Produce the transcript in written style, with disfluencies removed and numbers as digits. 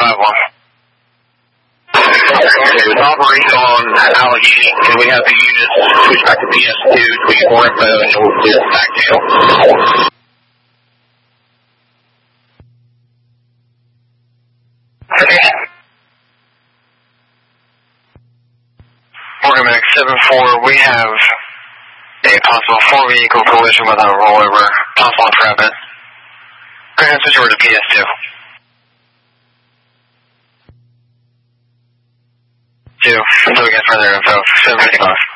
Operate on Allegheny, and we have the unit switch back to PS2 to get more info, and we'll do it back tail. Morgan Max 7-4, we have a possible 4-vehicle collision with a rollover, possible fragment. Go ahead and switch over to PS2. 2, until we get further info. 755.